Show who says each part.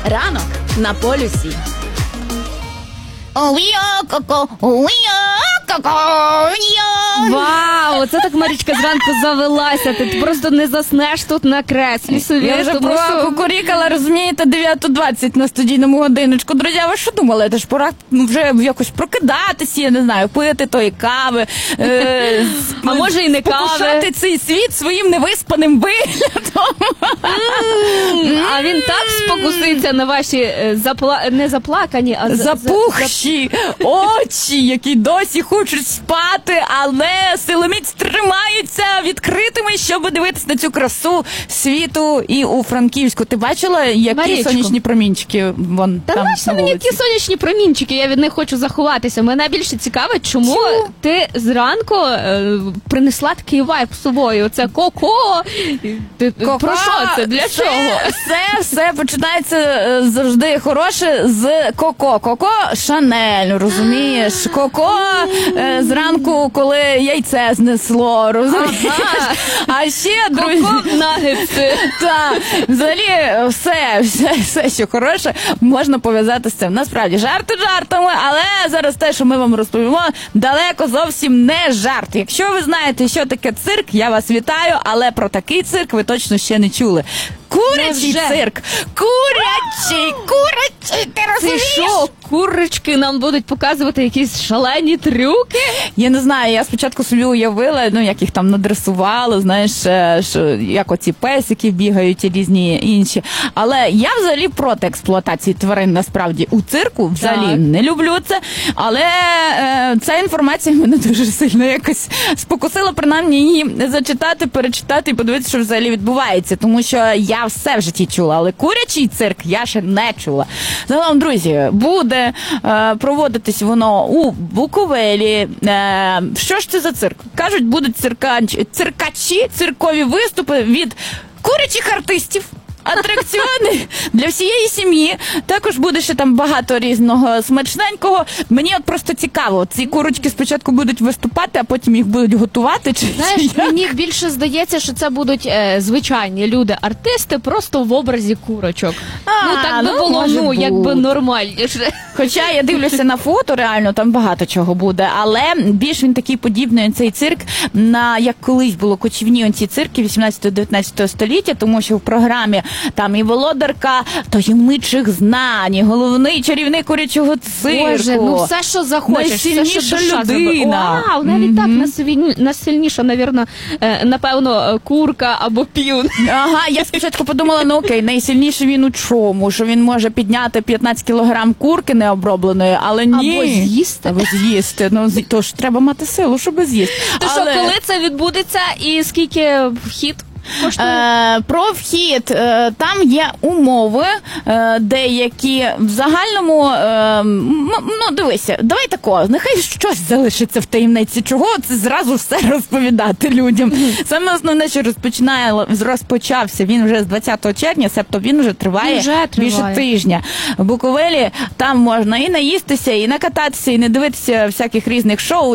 Speaker 1: Ранок на полюсі.
Speaker 2: Вау, це так Марічка зранку завелася. Ти просто не заснеш тут на креслі собі.
Speaker 3: Я вже кукурікала, розумієте, 9:20 на студійному годиночку. Друзі, ви що думали? Це ж пора вже якось прокидатися, я не знаю, пити тої кави.
Speaker 2: А може і не кави.
Speaker 3: Покушати цей світ своїм невиспаним виглядом.
Speaker 2: А він так спокуситься на ваші не заплакані, а
Speaker 3: запухші очі, які досі хочуть спати, але силоміць тримаються відкритими, щоб дивитися на цю красу світу і у Франківську. Ти бачила, які
Speaker 2: Марічко,
Speaker 3: сонячні промінчики вон
Speaker 2: та
Speaker 3: там
Speaker 2: нащо
Speaker 3: на
Speaker 2: мені
Speaker 3: вулиці?
Speaker 2: ті сонячні промінчики? Я від них хочу заховатися. Мене більше цікаво, чому ти зранку принесла такий вайб з собою. Це коко. Про що це? Для чого?
Speaker 3: Все починається завжди хороше з коко. Коко Шанель, розумієш? Коко зранку, коли яйце знесло, розумієш?
Speaker 2: Ага.
Speaker 3: А ще, друзі...
Speaker 2: Коко нагетси.
Speaker 3: Так, взагалі все, що хороше, можна пов'язати з цим. Насправді, жарти жартами, але зараз те, що ми вам розповімо, далеко зовсім не жарт. Якщо ви знаєте, що таке цирк, я вас вітаю, але про такий цирк ви точно ще не чули. Курячий цирк! Курячий, ти розумієш?
Speaker 2: Це що, курочки нам будуть показувати якісь шалені трюки?
Speaker 3: Я не знаю, я спочатку собі уявила, як їх там надресували, знаєш, що, як оці песики бігають і різні інші. Але я взагалі проти експлуатації тварин, насправді, у цирку. Взагалі не люблю це. Але ця інформація мене дуже сильно якось спокусила, принаймні її зачитати, перечитати і подивитися, що взагалі відбувається. Тому що я все в житті чула, але курячий цирк я ще не чула. Загалом, друзі, буде проводитись воно у Буковелі. Що ж це за цирк? Кажуть, будуть циркачі, циркові виступи від курячих артистів. Атракціони для всієї сім'ї. Також буде ще там багато різного смачненького. Мені от просто цікаво, ці курочки спочатку будуть виступати, а потім їх будуть готувати?
Speaker 2: Знаєш, мені більше здається, що це будуть звичайні люди-артисти просто в образі курочок. Так би було, якби нормальніше.
Speaker 3: Хоча я дивлюся на фото, реально, там багато чого буде, але більш він такий подібний, цей цирк, як колись було кочівні ці цирки 18-19 століття, тому що в програмі там і володарка таємничих знань, і головний чарівник курячого цирку.
Speaker 2: Боже, все, що захочеш,
Speaker 3: найсильніша
Speaker 2: все, що
Speaker 3: людина.
Speaker 2: Вау, навіть так найсильніша, напевно, курка або півник.
Speaker 3: Ага, я спочатку подумала, окей, найсильніший він у чому? Що він може підняти 15 кілограм курки необробленої, але ні.
Speaker 2: Або з'їсти.
Speaker 3: Тож треба мати силу, щоб з'їсти.
Speaker 2: То що, коли це відбудеться і скільки вхід?
Speaker 3: Про вхід. Там є умови деякі. В загальному, дивися, давай такого, нехай щось залишиться в таємниці. Чого це зразу все розповідати людям? Саме основне, що розпочався він вже з 20 червня, себто він вже триває більше тижня. В Буковелі там можна і наїстися, і накататися, і не дивитися всяких різних шоу,